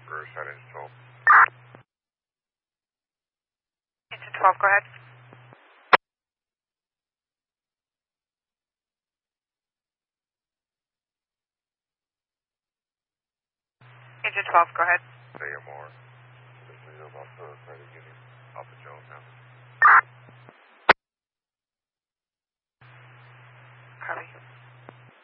Brewers, side engine 12. Engine 12, go ahead. Engine 12, go ahead. AMR. This is about to try to get him.